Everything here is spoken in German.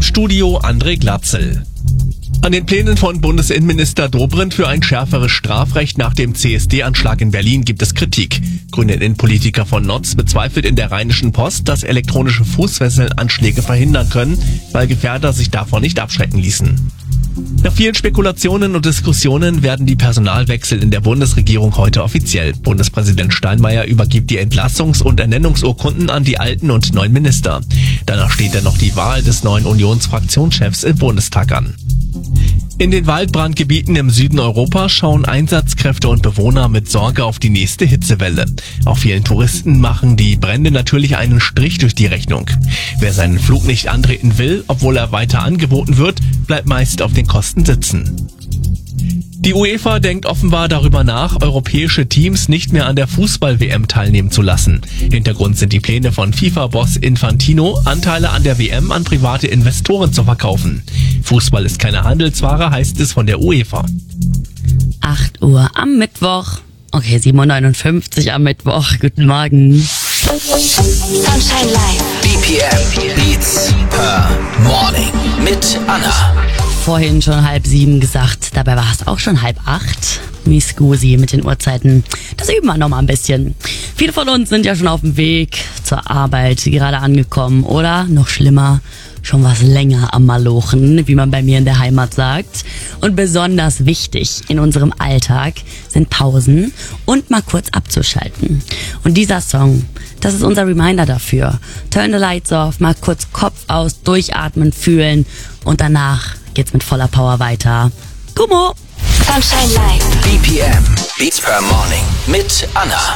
Studio André Glatzel. An den Plänen von Bundesinnenminister Dobrindt für ein schärferes Strafrecht nach dem CSD-Anschlag in Berlin gibt es Kritik. Grüne Innenpolitiker von Notz bezweifelt in der Rheinischen Post, dass elektronische Fußfesseln Anschläge verhindern können, weil Gefährder sich davon nicht abschrecken ließen. Nach vielen Spekulationen und Diskussionen werden die Personalwechsel in der Bundesregierung heute offiziell. Bundespräsident Steinmeier übergibt die Entlassungs- und Ernennungsurkunden an die alten und neuen Minister. Danach steht dann noch die Wahl des neuen Unionsfraktionschefs im Bundestag an. In den Waldbrandgebieten im Süden Europas schauen Einsatzkräfte und Bewohner mit Sorge auf die nächste Hitzewelle. Auch vielen Touristen machen die Brände natürlich einen Strich durch die Rechnung. Wer seinen Flug nicht antreten will, obwohl er weiter angeboten wird, bleibt meist auf den Kosten sitzen. Die UEFA denkt offenbar darüber nach, europäische Teams nicht mehr an der Fußball-WM teilnehmen zu lassen. Hintergrund sind die Pläne von FIFA-Boss Infantino, Anteile an der WM an private Investoren zu verkaufen. Fußball ist keine Handelsware, heißt es von der UEFA. 8 Uhr am Mittwoch. Okay, 7:59 Uhr am Mittwoch. Guten Morgen. Sunshine Live. BPM Beats per Morning mit Anna. Vorhin schon 6:30 gesagt, dabei war es auch schon 7:30. Miscusi mit den Uhrzeiten. Das üben wir noch mal ein bisschen. Viele von uns sind ja schon auf dem Weg zur Arbeit, gerade angekommen oder noch schlimmer, schon was länger am Malochen, wie man bei mir in der Heimat sagt. Und besonders wichtig in unserem Alltag sind Pausen und mal kurz abzuschalten. Und dieser Song, das ist unser Reminder dafür. Turn the lights off, mal kurz Kopf aus, durchatmen, fühlen und danach geht's mit voller Power weiter. Gummo! Sunshine Live. BPM Beats per Morning mit Anna.